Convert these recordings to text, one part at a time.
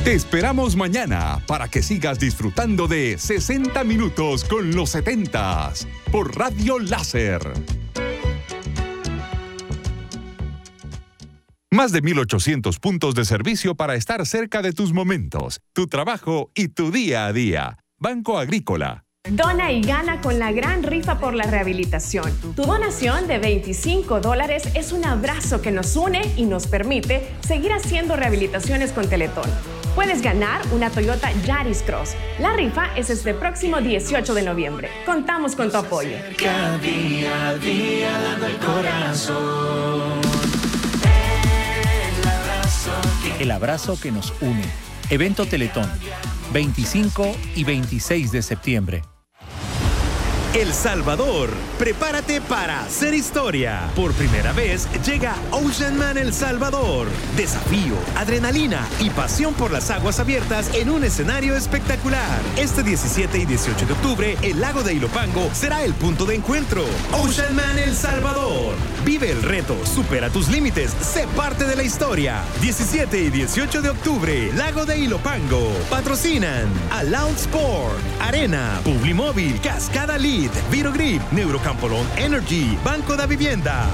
Te esperamos mañana para que sigas disfrutando de 60 minutos con los 70s por Radio Láser. Más de 1,800 puntos de servicio para estar cerca de tus momentos, tu trabajo y tu día a día. Banco Agrícola. Dona y gana con la gran rifa por la rehabilitación. Tu donación de $25 es un abrazo que nos une y nos permite seguir haciendo rehabilitaciones con Teletón. Puedes ganar una Toyota Yaris Cross. La rifa es este próximo 18 de noviembre. Contamos con tu apoyo. Día a día dando el corazón. El abrazo que nos une. Evento Teletón, 25 y 26 de septiembre. El Salvador, prepárate para hacer historia. Por primera vez llega Ocean Man El Salvador. Desafío, adrenalina y pasión por las aguas abiertas en un escenario espectacular. Este 17 y 18 de octubre, el lago de Ilopango será el punto de encuentro. Ocean Man El Salvador. Vive el reto, supera tus límites, sé parte de la historia. 17 y 18 de octubre, lago de Ilopango. Patrocinan Aloud Sport, Arena, Publimóvil, Cascada Lead, Virogrip, Neurocampolón Energy, Banco da Vivienda.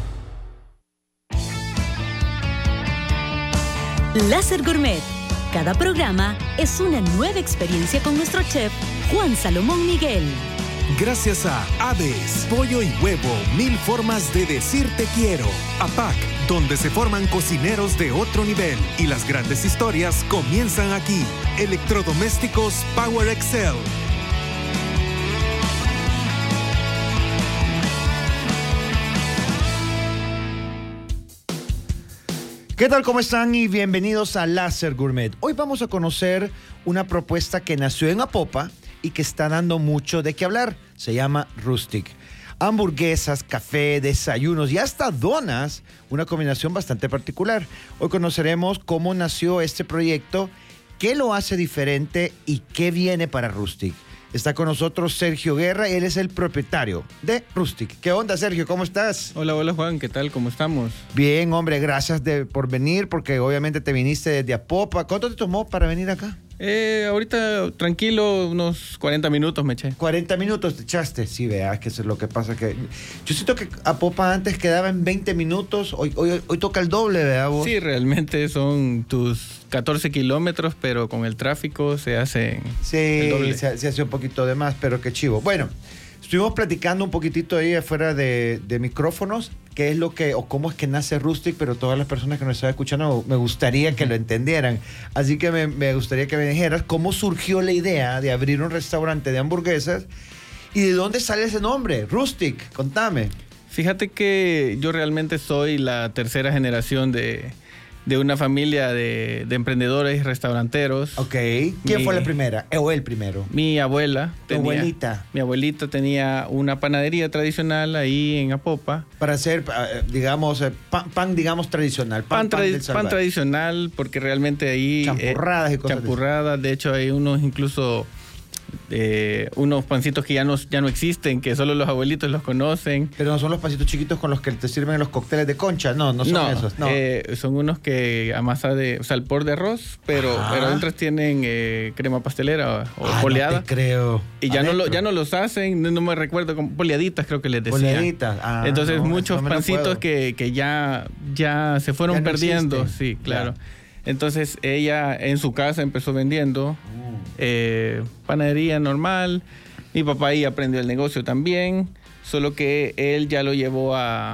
Láser Gourmet. Cada programa es una nueva experiencia con nuestro chef Juan Salomón Miguel. Gracias a Aves, pollo y huevo, 1000 formas de decir te quiero. APAC, donde se forman cocineros de otro nivel y las grandes historias comienzan aquí. Electrodomésticos Power Excel. ¿Qué tal? ¿Cómo están? Y bienvenidos a Láser Gourmet. Hoy vamos a conocer una propuesta que nació en Apopa y que está dando mucho de qué hablar. Se llama Rustic. Hamburguesas, café, desayunos y hasta donas, una combinación bastante particular. Hoy conoceremos cómo nació este proyecto, qué lo hace diferente y qué viene para Rustic. Está con nosotros Sergio Guerra, él es el propietario de Rustic. ¿Qué onda, Sergio? ¿Cómo estás? Hola, hola Juan, ¿qué tal? ¿Cómo estamos? Bien, hombre, gracias por venir, porque obviamente te viniste desde Apopa. ¿Cuánto te tomó para venir acá? Ahorita tranquilo, unos 40 minutos me eché. 40 minutos te echaste. Sí, veas que eso es lo que pasa. Que yo siento que Apopa antes quedaba en 20 minutos, hoy toca el doble, ¿verdad vos? Sí, realmente son tus 14 kilómetros, pero con el tráfico se hace el doble. Se hace un poquito de más, pero qué chivo. Bueno, estuvimos platicando un poquitito ahí afuera de micrófonos, qué es lo que, o cómo es que nace Rustic, pero todas las personas que nos están escuchando me gustaría que lo entendieran. Así que me gustaría que me dijeras cómo surgió la idea de abrir un restaurante de hamburguesas y de dónde sale ese nombre, Rustic. Contame. Fíjate que yo realmente soy la tercera generación de una familia de emprendedores y restauranteros. Ok. ¿Quién fue la primera? ¿O el primero? Mi abuela. ¿Abuelita? Mi abuelita tenía una panadería tradicional ahí en Apopa. Para hacer, digamos, pan digamos, tradicional. Pan tradicional, porque realmente ahí... Champurradas y cosas. Champurradas, de hecho hay unos incluso... unos pancitos que ya no existen, que solo los abuelitos los conocen. Pero no son los pancitos chiquitos con los que te sirven los cócteles de concha, no son esos. No. Son unos que a masa de salpor de arroz, pero adentro tienen crema pastelera o poleada. No te creo. Y ya no los hacen, no me recuerdo, como poleaditas creo que les decían. Poleaditas. Entonces muchos pancitos que ya se fueron perdiendo. Existen. Sí, claro. Ya. Entonces ella en su casa empezó vendiendo panadería normal. Mi papá ahí aprendió el negocio también, solo que él ya lo llevó a